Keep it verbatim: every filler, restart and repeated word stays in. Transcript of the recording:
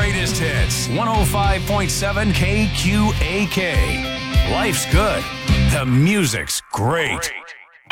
greatest hits. one oh five point seven K Q A K. Life's good. The music's great.